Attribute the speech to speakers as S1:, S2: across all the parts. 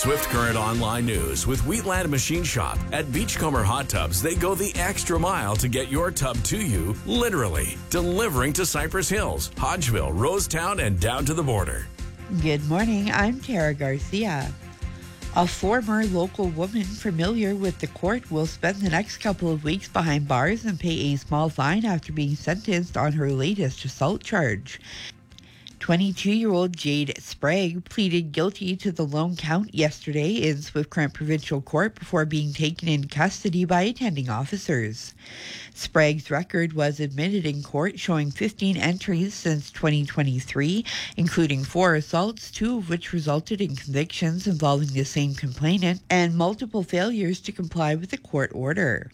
S1: Swift Current Online News with Wheatland Machine Shop. At Beachcomber Hot Tubs, they go the extra mile to get your tub to you, literally. Delivering to Cypress Hills, Hodgeville, Rosetown, and down to the border.
S2: Good morning, I'm Tara Garcia. A former local woman familiar with the court will spend the next couple of weeks behind bars and pay a small fine after being sentenced on her latest assault charge. 22-year-old Jade Sprague pleaded guilty to the lone count yesterday in Swift Current Provincial Court before being taken into custody by attending officers. Sprague's record was admitted in court, showing 15 entries since 2023, including 4 assaults, 2 of which resulted in convictions involving the same complainant, and multiple failures to comply with the court order.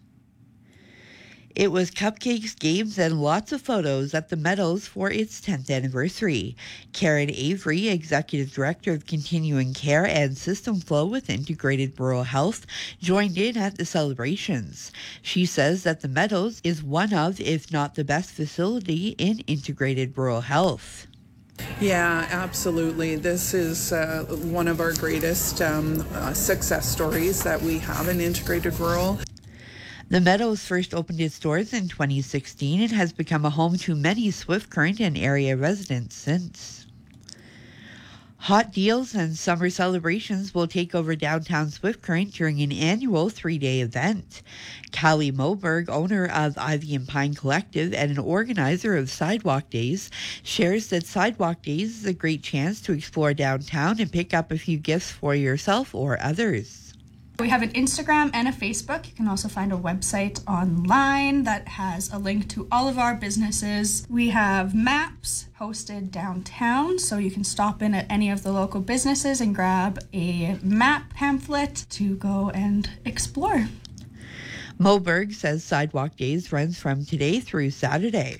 S2: It was cupcakes, games, and lots of photos at the Meadows for its 10th anniversary. Karen Avery, Executive Director of Continuing Care and System Flow with Integrated Rural Health, joined in at the celebrations. She says that the Meadows is one of, if not the best facility in integrated rural health.
S3: Yeah, absolutely. This is one of our greatest success stories that we have in integrated rural.
S2: The Meadows first opened its doors in 2016 and has become a home to many Swift Current and area residents since. Hot deals and summer celebrations will take over downtown Swift Current during an annual 3-day event. Callie Moberg, owner of Ivy and Pine Collective and an organizer of Sidewalk Days, shares that Sidewalk Days is a great chance to explore downtown and pick up a few gifts for yourself or others.
S4: We have an Instagram and a Facebook. You can also find a website online that has a link to all of our businesses. We have maps hosted downtown, so you can stop in at any of the local businesses and grab a map pamphlet to go and explore.
S2: Moberg says Sidewalk Days runs from today through Saturday.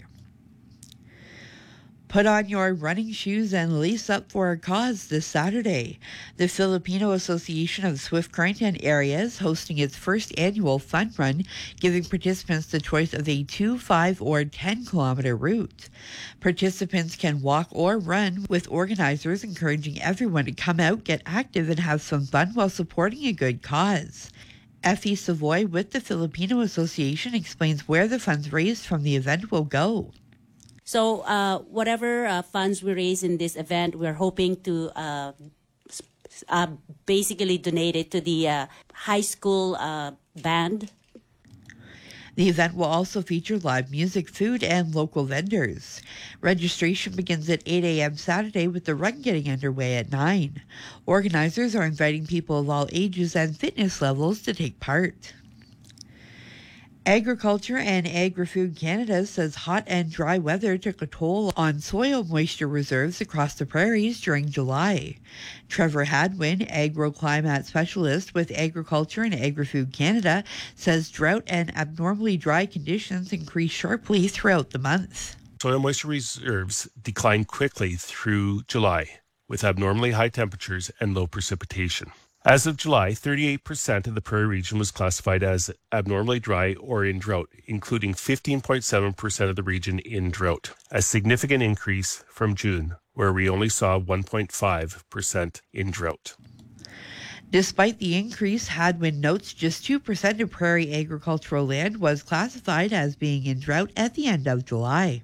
S2: Put on your running shoes and lace up for a cause this Saturday. The Filipino Association of Swift Current and Area is hosting its first annual fun run, giving participants the choice of a 2, 5, or 10-kilometer route. Participants can walk or run, with organizers encouraging everyone to come out, get active, and have some fun while supporting a good cause. Effie Savoy with the Filipino Association explains where the funds raised from the event will go.
S5: So whatever funds we raise in this event, we're hoping to basically donate it to the high school band.
S2: The event will also feature live music, food, and local vendors. Registration begins at 8 a.m. Saturday, with the run getting underway at 9. Organizers are inviting people of all ages and fitness levels to take part. Agriculture and Agri-Food Canada says hot and dry weather took a toll on soil moisture reserves across the prairies during July. Trevor Hadwin, agroclimate specialist with Agriculture and Agri-Food Canada, says drought and abnormally dry conditions increased sharply throughout the month.
S6: Soil moisture reserves declined quickly through July, with abnormally high temperatures and low precipitation. As of July, 38% of the prairie region was classified as abnormally dry or in drought, including 15.7% of the region in drought, a significant increase from June, where we only saw 1.5% in drought.
S2: Despite the increase, Hadwin notes just 2% of prairie agricultural land was classified as being in drought at the end of July.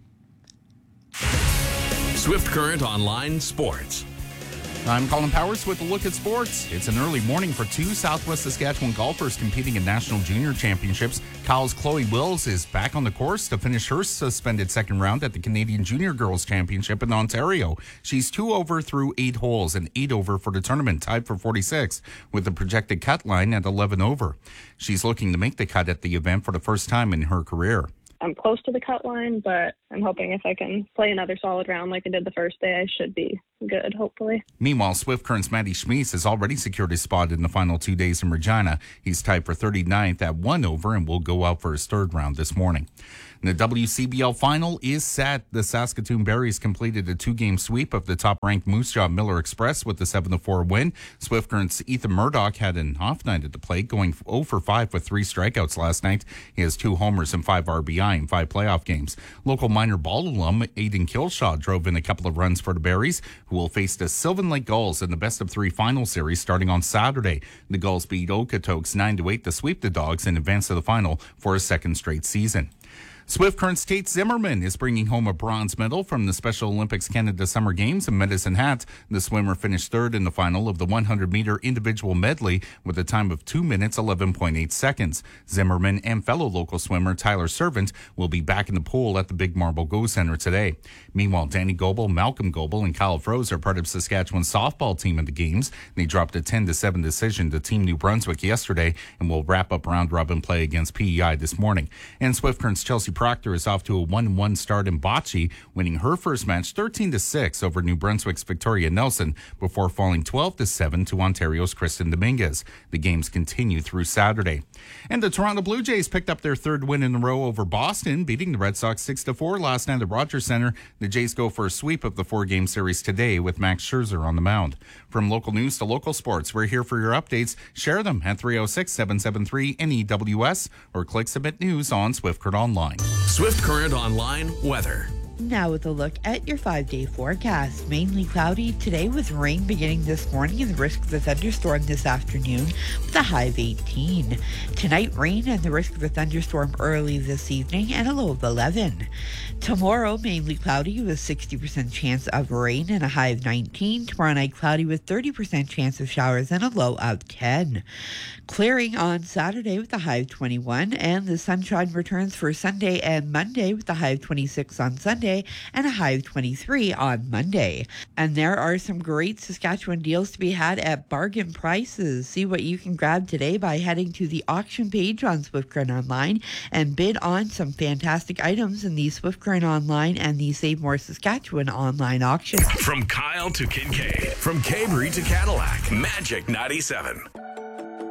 S1: Swift Current Online Sports.
S7: I'm Colin Powers with a look at sports. It's an early morning for 2 Southwest Saskatchewan golfers competing in National Junior Championships. Kyle's Chloe Wills is back on the course to finish her suspended second round at the Canadian Junior Girls Championship in Ontario. She's 2 over through 8 holes and 8 over for the tournament, tied for 46, with the projected cut line at 11 over. She's looking to make the cut at the event for the first time in her career.
S8: I'm close to the cut line, but I'm hoping if I can play another solid round like I did the first day, I should be good, hopefully.
S7: Meanwhile, Swift Current's Matty Schmeese has already secured his spot in the final 2 days in Regina. He's tied for 39th at 1 over and will go out for his third round this morning. And the WCBL final is set. The Saskatoon Berries completed a 2-game sweep of the top-ranked Moose Jaw Miller Express with the 7-4 win. Swift Current's Ethan Murdoch had an off night at the plate, going 0 for 5 with 3 strikeouts last night. He has 2 homers and 5 RBI in 5 playoff games. Local minor ball alum Aiden Kilshaw drove in a couple of runs for the Berries, who who will face the Sylvan Lake Gulls in the best-of-3 final series starting on Saturday. The Gulls beat Okotoks 9-8 to sweep the Dogs and advance to the final for a second straight season. Swift Current's Tate Zimmerman is bringing home a bronze medal from the Special Olympics Canada Summer Games in Medicine Hat. The swimmer finished third in the final of the 100-meter individual medley with a time of 2 minutes, 11.8 seconds. Zimmerman and fellow local swimmer Tyler Servant will be back in the pool at the Big Marble Go Center today. Meanwhile, Danny Goebel, Malcolm Goebel, and Kyle Froese are part of Saskatchewan's softball team at the Games. They dropped a 10-7 decision to Team New Brunswick yesterday and will wrap up round-robin play against PEI this morning. And Swift Current's Chelsea Proctor is off to a 1-1 start in bocce, winning her first match 13-6 over New Brunswick's Victoria Nelson before falling 12-7 to Ontario's Kristen Dominguez. The games continue through Saturday. And the Toronto Blue Jays picked up their third win in a row over Boston, beating the Red Sox 6-4 last night at Rogers Center. The Jays go for a sweep of the 4-game series today with Max Scherzer on the mound. From local news to local sports, we're here for your updates. Share them at 306-773-NEWS or click Submit News on Swift Current Online.
S1: Swift Current Online weather.
S2: Now with a look at your 5-day forecast. Mainly cloudy today with rain beginning this morning and the risk of a thunderstorm this afternoon with a high of 18. Tonight, rain and the risk of a thunderstorm early this evening and a low of 11. Tomorrow, mainly cloudy with 60% chance of rain and a high of 19. Tomorrow night, cloudy with 30% chance of showers and a low of 10. Clearing on Saturday with a high of 21, and the sunshine returns for Sunday and Monday with a high of 26 on Sunday and a high of 23 on Monday. And there are some great Saskatchewan deals to be had at bargain prices. See what you can grab today by heading to the auction page on Swift Current Online and bid on some fantastic items in the Swift Current Online and the Save More Saskatchewan online auction.
S1: From Kyle to Kincaid, from Cabery to Cadillac, Magic 97.